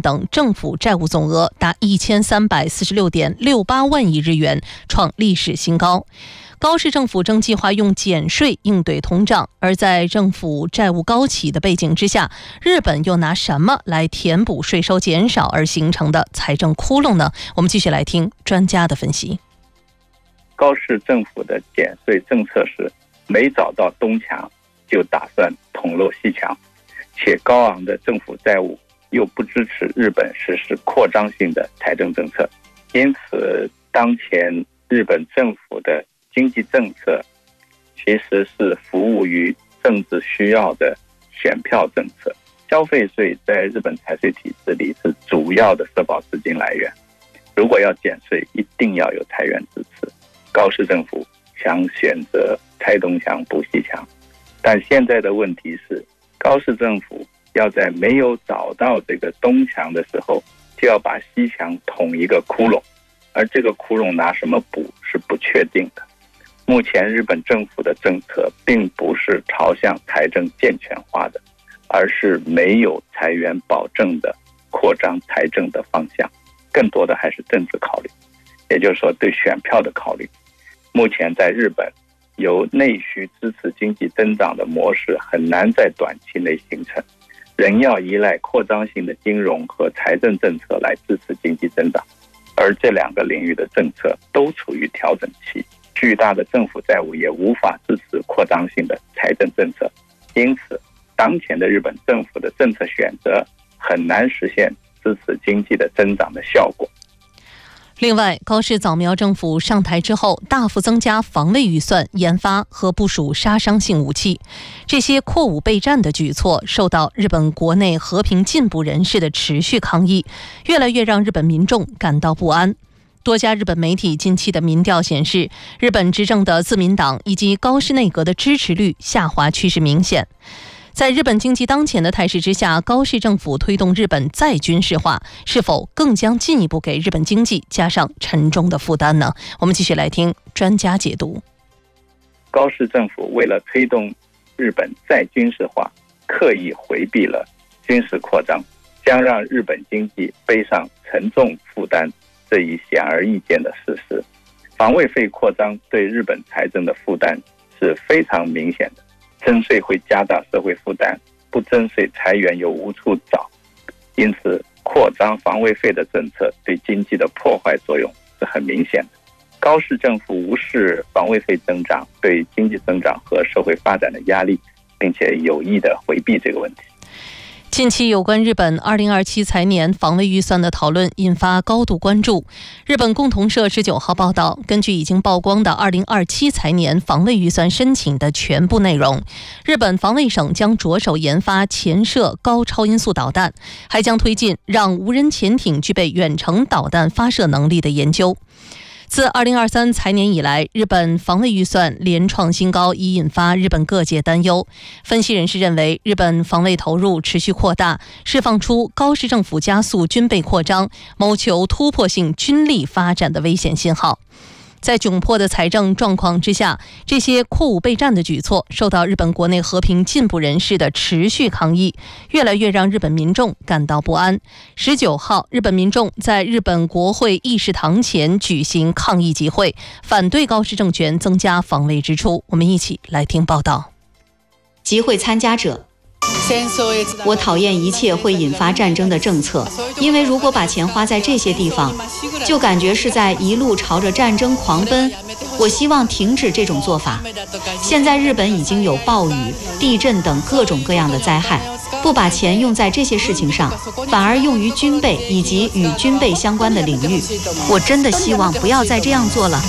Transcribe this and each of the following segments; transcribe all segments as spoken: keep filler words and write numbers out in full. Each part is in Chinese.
等政府债务总额达一千三百四十六点六八万亿日元，创历史新高。高市政府正计划用减税应对通胀，而在政府债务高企的背景之下，日本又拿什么来填补税收减少而形成的财政窟窿呢？我们继续来听专家的分析。 高市政府的减税政策是没找到东墙就打算捅漏西墙，且高昂的政府债务又不支持日本实施扩张性的财政政策，因此当前日本政府的经济政策其实是服务于政治需要的选票政策。消费税在日本财税体制里是主要的社保资金来源，如果要减税，一定要有财源支持。高市政府想选择拆东墙补西墙，但现在的问题是，高市政府要在没有找到这个东墙的时候，就要把西墙捅一个窟窿，而这个窟窿拿什么补是不确定的。目前日本政府的政策并不是朝向财政健全化的，而是没有财源保证的扩张财政的方向，更多的还是政治考虑，也就是说对选票的考虑。目前在日本，由内需支持经济增长的模式很难在短期内形成，仍要依赖扩张性的金融和财政政策来支持经济增长，而这两个领域的政策都处于调整期，巨大的政府债务也无法支持扩张性的财政政策，因此当前的日本政府的政策选择很难实现支持经济的增长的效果。 另外，高市早苗政府上台之后，大幅增加防卫预算，研发和部署杀伤性武器，这些扩武备战的举措受到日本国内和平进步人士的持续抗议，越来越让日本民众感到不安。多家日本媒体近期的民调显示，日本执政的自民党以及高市内阁的支持率下滑趋势明显。在日本经济当前的态势之下，高市政府推动日本再军事化，是否更将进一步给日本经济加上沉重的负担呢？我们继续来听专家解读。 高市政府为了推动日本再军事化，刻意回避了军事扩张，将让日本经济背上沉重负担，这一显而易见的事实。防卫费扩张对日本财政的负担是非常明显的，征税会加大社会负担，不征税财源又无处找，因此扩张防卫费的政策对经济的破坏作用是很明显的。高市政府无视防卫费增长对经济增长和社会发展的压力，并且有意地回避这个问题。 近期有关日本二零二七财年防卫预算的讨论引发高度关注。日本共同社十九号报道，根据已经曝光的二零二七财年防卫预算申请的全部内容，日本防卫省将着手研发潜射高超音速导弹，还将推进让无人潜艇具备远程导弹发射能力的研究。自二零二三财年以来，日本防卫预算连创新高，已引发日本各界担忧。分析人士认为，日本防卫投入持续扩大，释放出高市政府加速军备扩张，谋求突破性军力发展的危险信号。在窘迫的财政状况之下，这些扩武备战的举措受到日本国内和平进步人士的持续抗议，越来越让日本民众感到不安。十九号，日本民众在日本国会议事堂前举行抗议集会，反对高市政权增加防卫支出。我们一起来听报道。 集会参加者：我讨厌一切会引发战争的政策，因为如果把钱花在这些地方，就感觉是在一路朝着战争狂奔。我希望停止这种做法。现在日本已经有暴雨、地震等各种各样的灾害，不把钱用在这些事情上，反而用于军备以及与军备相关的领域。我真的希望不要再这样做了。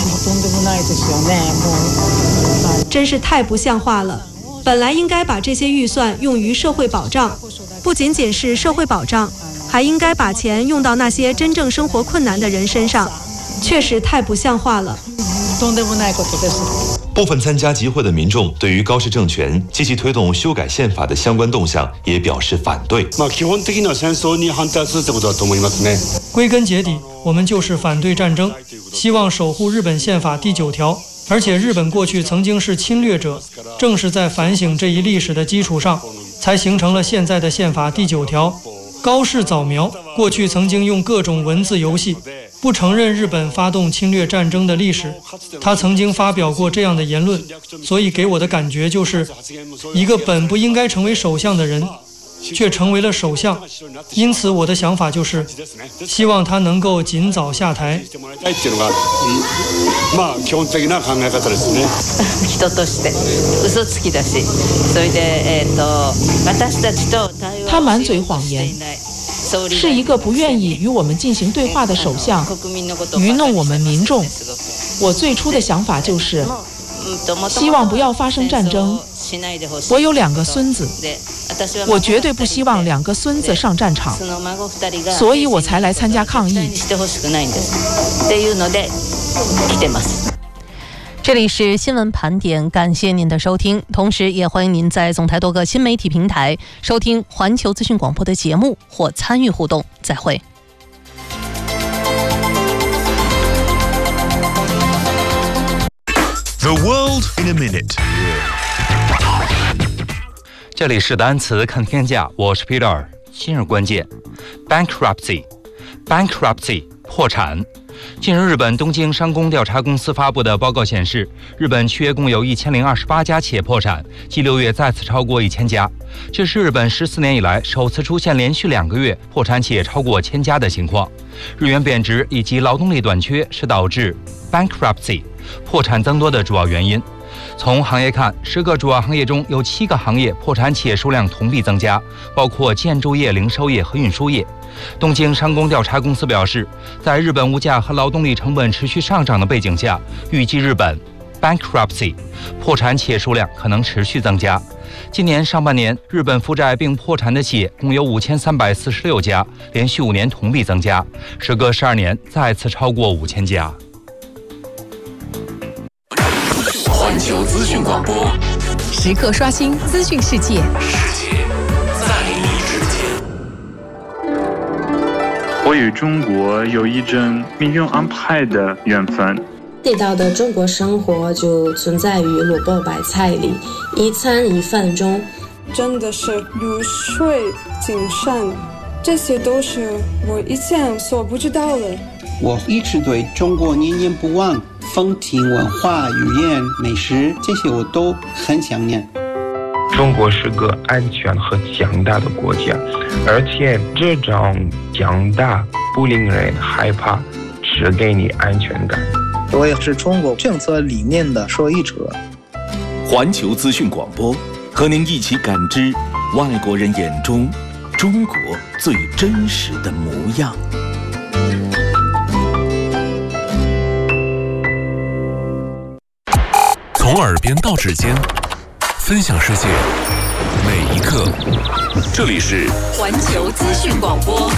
真是太不像话了。本来应该把这些预算用于社会保障，不仅仅是社会保障，还应该把钱用到那些真正生活困难的人身上，确实太不像话了。 部分参加集会的民众对于高市政权积极推动修改宪法的相关动向也表示反对。 归根结底，我们就是反对战争，希望守护日本宪法第九条。而且日本过去曾经是侵略者，正是在反省这一历史的基础上，才形成了现在的宪法第九条。 高市早苗过去曾经用各种文字游戏不承认日本发动侵略战争的历史，他曾经发表过这样的言论，所以给我的感觉就是一个本不应该成为首相的人却成为了首相，因此我的想法就是希望他能够尽早下台。 他满嘴谎言，是一个不愿意与我们进行对话的首相，愚弄我们民众。我最初的想法就是希望不要发生战争。我有两个孙子，我绝对不希望两个孙子上战场，所以我才来参加抗议。 这里是新闻盘点，感谢您的收听，同时也欢迎您在总台多个新媒体平台收听环球资讯广播的节目或参与互动。再会。 The world in a minute。 这里是单词看天价，我是 Peter。今日关键 ：bankruptcy，bankruptcy bankruptcy, 破产。近日，日本东京商工调查公司发布的报告显示，日本七月共有一千零二十八家企业破产，继六月再次超过一千家。这是日本十四年以来首次出现连续两个月破产企业超过千家的情况。日元贬值以及劳动力短缺是导致 bankruptcy 破产增多的主要原因。从行业看，十个主要行业中有七个行业破产企业数量同比增加，包括建筑业、零售业和运输业。东京商工调查公司表示，在日本物价和劳动力成本持续上涨的背景下，预计日本 bankruptcy 破产企业数量可能持续增加。今年上半年，日本负债并破产的企业共有五千三百四十六家，连续五年同比增加，时隔十二年再次超过五千家。 环球资讯广播， 时刻刷新资讯世界， 世界在你之间。 我与中国有一种命运安排的缘分。 地道的中国生活就存在于萝卜白菜里，一餐一饭中。 真的是如水精深，这些都是我以前所不知道的。 我一直对中国念念不忘，风情文化、语言、美食，这些我都很想念。 中国是个安全和强大的国家，而且这种强大不令人害怕，只给你安全感。 我也是中国政策理念的受益者。 环球资讯广播，和您一起感知外国人眼中中国最真实的模样。 从耳边到指尖，分享世界每一刻。这里是环球资讯广播。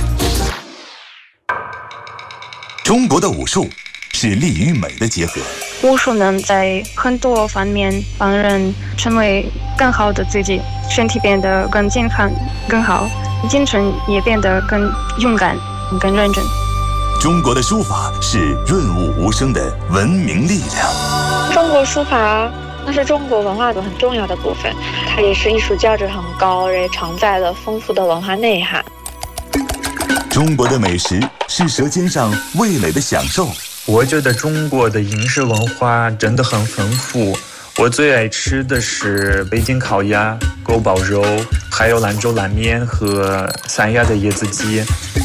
中国的武术是力与美的结合。 武术能在很多方面帮人成为更好的自己，身体变得更健康、更好，精神也变得更勇敢、更认真。 中国的书法是润物无声的文明力量。 中国书法那是中国文化的很重要的部分，它也是艺术价值很高，也承载了丰富的文化内涵。 中国的美食是舌尖上味蕾的享受。 我觉得中国的饮食文化真的很丰富，我最爱吃的是北京烤鸭、锅包肉，还有兰州拉面和三亚的椰子鸡。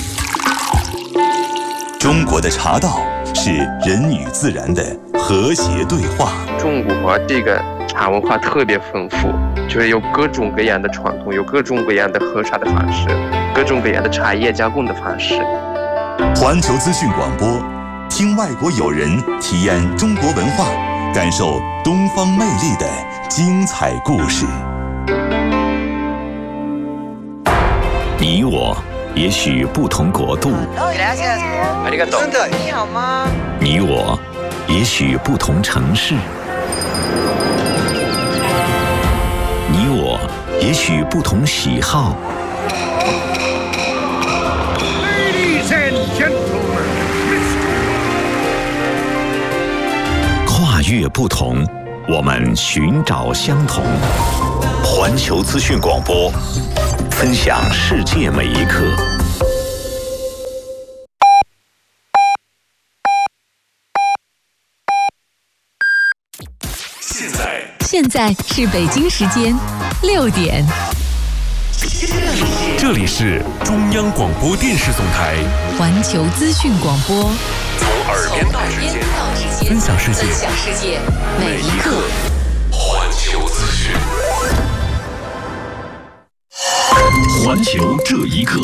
中国的茶道是人与自然的和谐对话。 中国这个茶文化特别丰富，就是有各种各样的传统，有各种各样的喝茶的方式，各种各样的茶叶加工的方式。 环球资讯广播，听外国友人体验中国文化，感受东方魅力的精彩故事。 你我也许不同国度， 真的你好吗？ 你我也许不同城市，你我也许不同喜好。 Ladies and gentlemen， 跨越不同，我们寻找相同。环球资讯广播， 分享世界每一刻。 现在，现在是北京时间六点。 这里是中央广播电视总台环球资讯广播， 从耳边到指尖，分享世界， 分享世界每一刻。 环球资讯， 环球这一刻。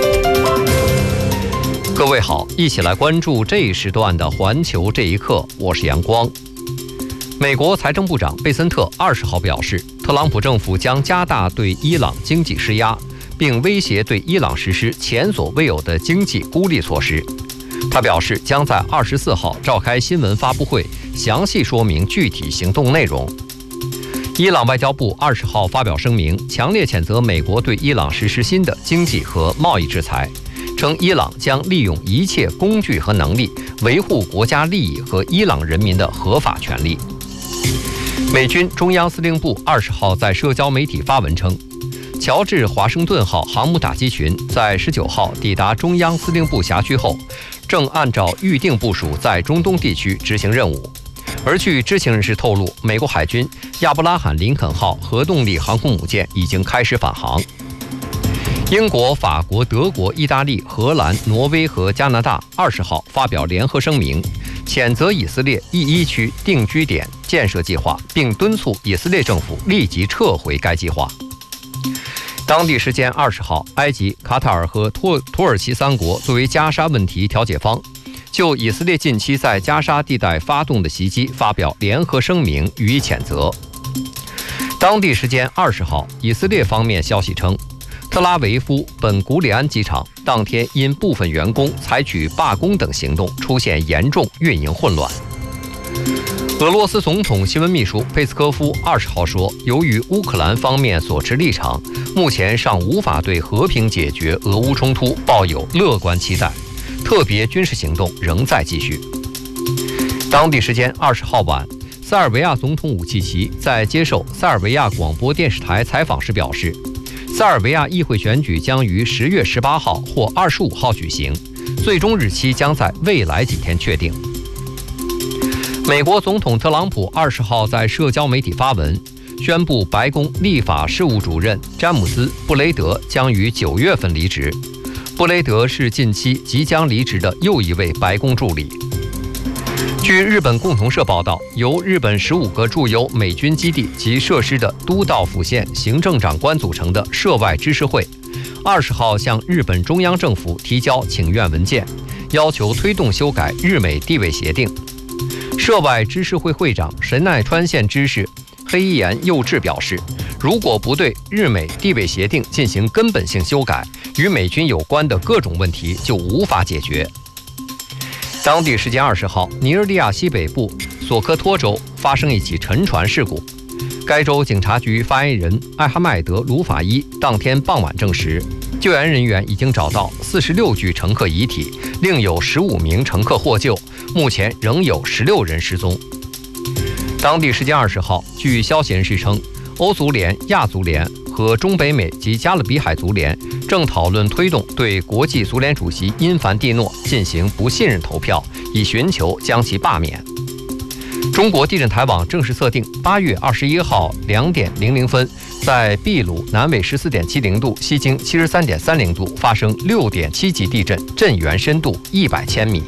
各位好，一起来关注这一时段的环球这一刻，我是阳光。美国财政部长贝森特二十号表示，特朗普政府将加大对伊朗经济施压，并威胁对伊朗实施前所未有的经济孤立措施。他表示，将在二十四号召开新闻发布会，详细说明具体行动内容。伊朗外交部二十号发表声明，强烈谴责美国对伊朗实施新的经济和贸易制裁，称伊朗将利用一切工具和能力，维护国家利益和伊朗人民的合法权利。美军中央司令部二十号在社交媒体发文称，乔治华盛顿号航母打击群在十九号抵达中央司令部辖区后，正按照预定部署在中东地区执行任务。而据知情人士透露，美国海军亚伯拉罕·林肯号核动力航空母舰已经开始返航。英国、法国、德国、意大利、荷兰、挪威和加拿大二十号发表联合声明，谴责以色列一一区定居点建设计划，并敦促以色列政府立即撤回该计划。当地时间二十号，埃及、卡塔尔和土土耳其三国作为加沙问题调解方，就以色列近期在加沙地带发动的袭击发表联合声明予以谴责。当地时间二十号，以色列方面消息称，特拉维夫本古里安机场当天因部分员工采取罢工等行动，出现严重运营混乱。俄罗斯总统新闻秘书佩斯科夫二十号说，由于乌克兰方面所持立场，目前尚无法对和平解决俄乌冲突抱有乐观期待，特别军事行动仍在继续。当地时间二十号晚，塞尔维亚总统武契奇在接受塞尔维亚广播电视台采访时表示，塞尔维亚议会选举将于十月十八号或二十五号举行，最终日期将在未来几天确定。美国总统特朗普二十号在社交媒体发文，宣布白宫立法事务主任詹姆斯·布雷德将于九月份离职。布雷德是近期即将离职的又一位白宫助理。据日本共同社报道，由日本十五个驻犹美军基地及设施的都道府县行政长官组成的涉外知识会，二十号向日本中央政府提交请愿文件，要求推动修改日美地位协定。涉外知识会会长神奈川县知事黑岩佑治表示，如果不对日美地位协定进行根本性修改，与美军有关的各种问题就无法解决。当地时间二十号，尼日利亚西北部索科托州发生一起沉船事故，该州警察局发言人艾哈迈德·鲁法伊当天傍晚证实，救援人员已经找到四十六具乘客遗体，另有十五名乘客获救，目前仍有十六人失踪。当地时间二十号，据消息人士称，欧足联、亚足联和中北美及加勒比海足联正讨论推动对国际足联主席因凡蒂诺进行不信任投票，以寻求将其罢免。中国地震台网正式测定，八月二十一号两点零零分，在秘鲁南纬十四点七零度、西经七十三点三零度发生六点七级地震，震源深度一百千米。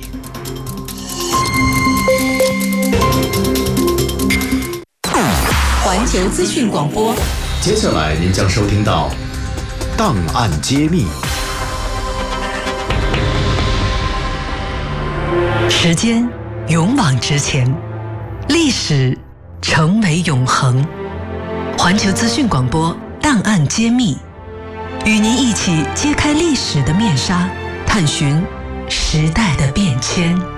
环球资讯广播， 接下来您将收听到《档案揭秘》。 时间勇往直前，历史成为永恒。环球资讯广播《档案揭秘》，与您一起揭开历史的面纱，探寻时代的变迁。